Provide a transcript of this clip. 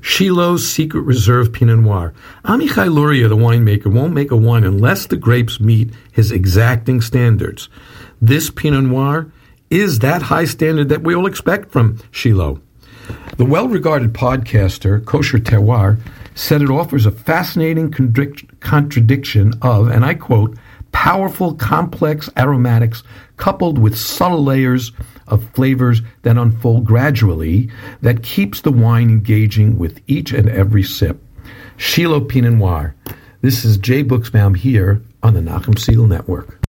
Shiloh's Secret Reserve Pinot Noir. Amichai Luria, the winemaker, won't make a wine unless the grapes meet his exacting standards. This Pinot Noir is that high standard that we all expect from Shiloh. The well-regarded podcaster, Kosher Terroir, said it offers a fascinating contradiction of, and I quote, powerful, complex aromatics coupled with subtle layers of flavors that unfold gradually that keeps the wine engaging with each and every sip. Shiloh Pinot Noir. This is Jay Buchsbaum here on the Nachum Segal Network.